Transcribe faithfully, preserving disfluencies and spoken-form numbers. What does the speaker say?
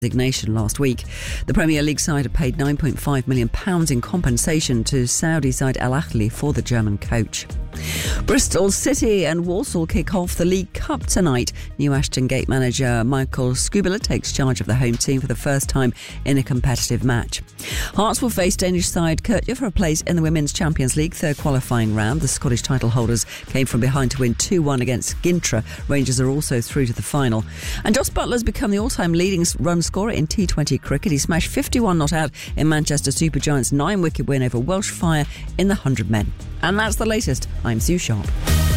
resignation last week. The Premier League side had paid nine point five million pounds in compensation to Saudi side Al Ahly for the German coach. Bristol City and Walsall kick off the League Cup tonight. New Ashton Gate manager Michael Skubala takes charge of the home team for the first time in a competitive match. Hearts will face Danish side Kirkja for a place in the Women's Champions League third qualifying round. The Scottish title holders came from behind to win two one against Gintra. Rangers are also through to the final. And Jos Buttler's become the all-time leading run scorer in T twenty cricket. He smashed fifty-one not out in Manchester Supergiants' nine-wicket win over Welsh Fire in the one hundred men. And that's the latest. I'm Sue Sharp.